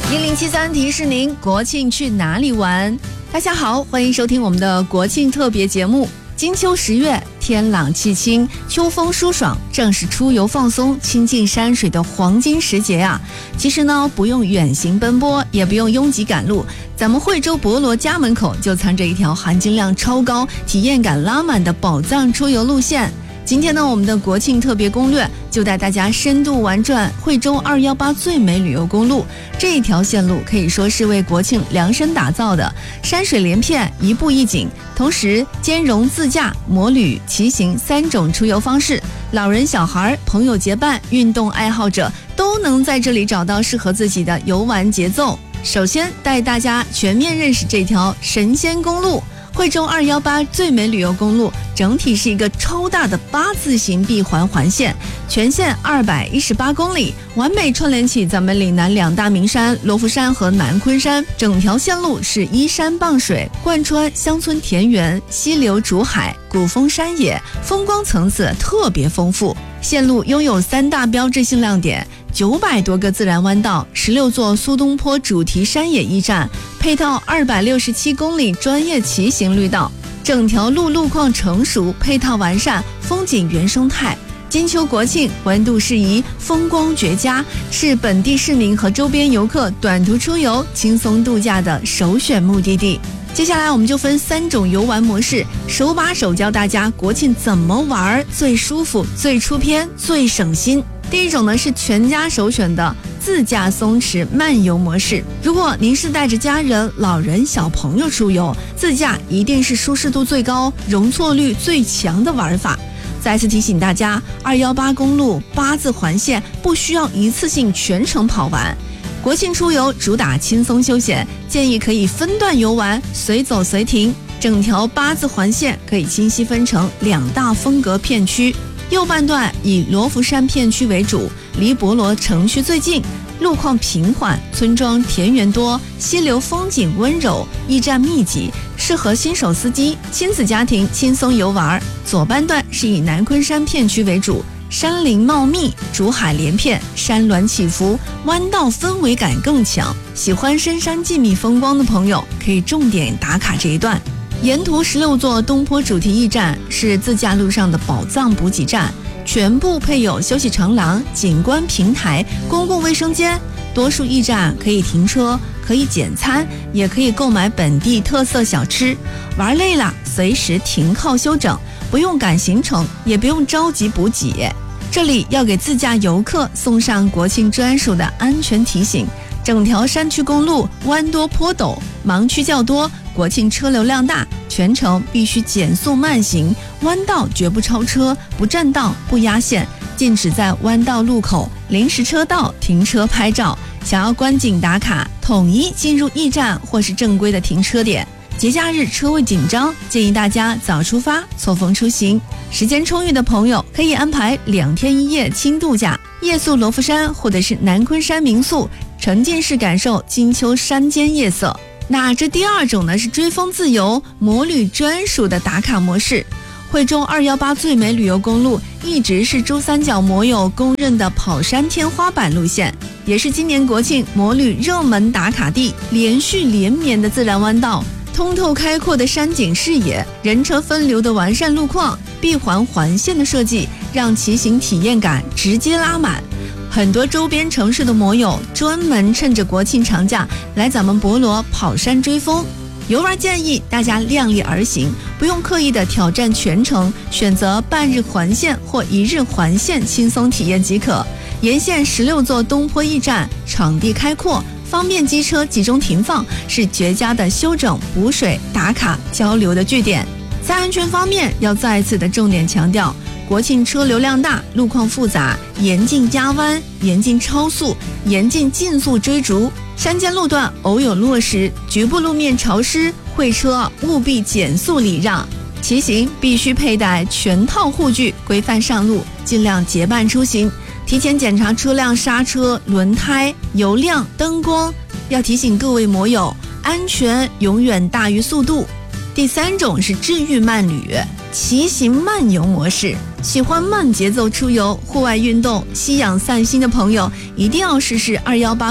1073提示您国庆去哪里玩？大家好，欢迎收听我们的国庆特别节目。金秋10月，天朗气清，秋风舒爽，正是出游放松、亲近山水的黄金时节啊！其实呢，不用远行奔波，也不用拥挤赶路，咱们惠州博罗家门口就藏着一条含金量超高、体验感拉满的宝藏出游路线。今天呢，我们的国庆特别攻略就带大家深度玩转惠州218最美旅游公路。这一条线路可以说是为国庆量身打造的，山水连片，一步一景，同时兼容自驾、摩旅、骑行3种出游方式，老人、小孩、朋友结伴、运动爱好者都能在这里找到适合自己的游玩节奏。首先带大家全面认识这条神仙公路。惠州218最美旅游公路整体是一个超大的8字形闭环环线，全线218公里，完美串联起咱们岭南2大名山罗浮山和南昆山。整条线路是依山傍水，贯穿乡村田园、溪流竹海、古风山野，风光层次特别丰富。线路拥有3大标志性亮点，900多个自然弯道，16座苏东坡主题山野驿站，配套267公里专业骑行绿道，整条路况成熟，配套完善，风景原生态。金秋国庆，温度适宜，风光绝佳，是本地市民和周边游客短途出游、轻松度假的首选目的地。接下来我们就分3种游玩模式，手把手教大家国庆怎么玩最舒服、最出片、最省心。第一种呢是全家首选的自驾松弛漫游模式。如果您是带着家人、老人、小朋友出游，自驾一定是舒适度最高、容错率最强的玩法。再次提醒大家，218公路8字环线不需要一次性全程跑完。国庆出游主打轻松休闲，建议可以分段游玩，随走随停。整条8字环线可以清晰分成2大风格片区，右半段以罗浮山片区为主，离博罗城区最近，路况平缓，村庄田园多，溪流风景温柔，驿站密集，适合新手司机、亲子家庭轻松游玩。左半段是以南昆山片区为主，山林茂密，竹海连片，山峦起伏，弯道氛围感更强。喜欢深山静谧风光的朋友可以重点打卡这一段。沿途16座东坡主题驿站是自驾路上的宝藏补给站，全部配有休息长廊、景观平台、公共卫生间。多数驿站可以停车，可以简餐，也可以购买本地特色小吃。玩累了随时停靠休整，不用赶行程，也不用着急补给。这里要给自驾游客送上国庆专属的安全提醒：整条山区公路弯多坡陡，盲区较多，国庆车流量大，全程必须减速慢行，弯道绝不超车，不占道，不压线，禁止在弯道路口、临时车道停车拍照。想要观景打卡，统一进入驿站或是正规的停车点。节假日车位紧张，建议大家早出发，错峰出行。时间充裕的朋友可以安排2天1夜轻度假，夜宿罗浮山或者是南昆山民宿，沉浸式感受金秋山间夜色。那这第2种呢是追风自由、摩旅专属的打卡模式。惠州218最美旅游公路一直是珠三角摩友公认的跑山天花板路线，也是今年国庆摩旅热门打卡地。连续连绵的自然弯道，通透开阔的山景视野，人车分流的完善路况，闭环环线的设计，让骑行体验感直接拉满。很多周边城市的摩友专门趁着国庆长假来咱们博罗跑山追风。游玩建议大家量力而行，不用刻意的挑战全程，选择半日环线或1日环线轻松体验即可。沿线16座东坡驿站，场地开阔，方便机车集中停放，是绝佳的休整、补水、打卡、交流的据点。在安全方面，要再次的重点强调，国庆车流量大，路况复杂，严禁压弯，严禁超速，严禁竞速追逐。山间路段偶有落石，局部路面潮湿，会车务必减速礼让。骑行必须佩戴全套护具，规范上路，尽量结伴出行。提前检查车辆刹车、轮胎、油量、灯光。要提醒各位摩友，安全永远大于速度。第3种是治愈慢旅，骑行慢游模式。喜欢慢节奏出游、户外运动、吸氧散心的朋友，一定要试试218